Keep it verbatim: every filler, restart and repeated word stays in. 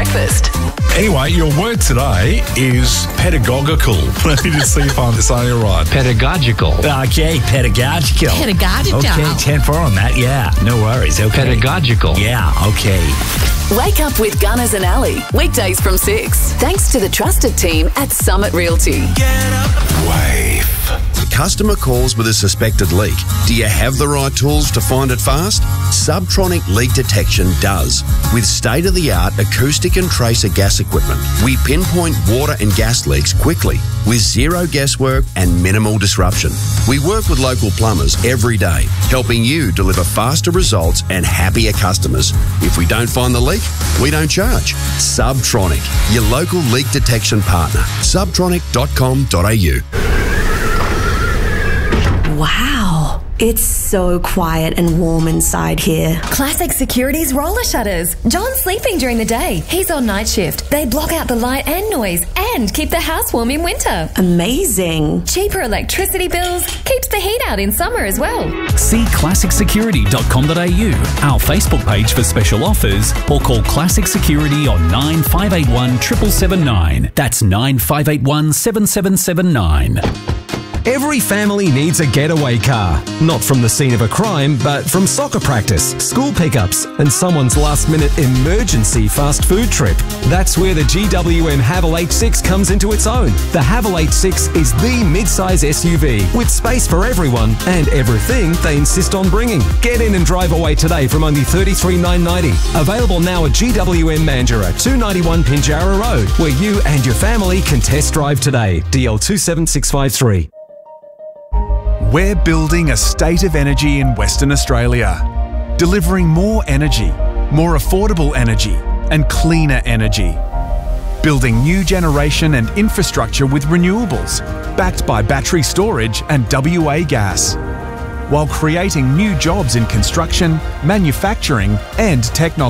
breakfast. Anyway, your word today is pedagogical. Let me just see if I'm saying it right. Pedagogical. Okay, pedagogical. Pedagogical. Okay, ten four on that. Yeah, no worries. Okay. Pedagogical. Yeah, okay. Wake up with Gunners and Ali. Weekdays from six. Thanks to the trusted team at Summit Realty. Wave. Customer calls with a suspected leak. Do you have the right tools to find it fast? Subtronic Leak Detection does. With state-of-the-art acoustic and tracer gas equipment, we pinpoint water and gas leaks quickly with zero guesswork and minimal disruption. We work with local plumbers every day, helping you deliver faster results and happier customers. If we don't find the leak, we don't charge. Subtronic, your local leak detection partner. subtronic dot com dot a u. Wow, it's so quiet and warm inside here. Classic Security's roller shutters. John's sleeping during the day. He's on night shift. They block out the light and noise and keep the house warm in winter. Amazing. Cheaper electricity bills, keeps the heat out in summer as well. See classic security dot com dot a u, our Facebook page for special offers, or call Classic Security on nine five eight one seven seven seven nine. That's nine five eight one seven seven seven nine. Every family needs a getaway car. Not from the scene of a crime, but from soccer practice, school pickups, and someone's last-minute emergency fast food trip. That's where the G W M Haval H six comes into its own. The Haval H six is the mid-size S U V with space for everyone and everything they insist on bringing. Get in and drive away today from only thirty-three thousand nine hundred ninety dollars. Available now at G W M Mandurah, two ninety-one Pinjarra Road, where you and your family can test drive today. D L two seven six five three. We're building a state of energy in Western Australia, delivering more energy, more affordable energy, and cleaner energy. Building new generation and infrastructure with renewables, backed by battery storage and W A gas, while creating new jobs in construction, manufacturing, and technology.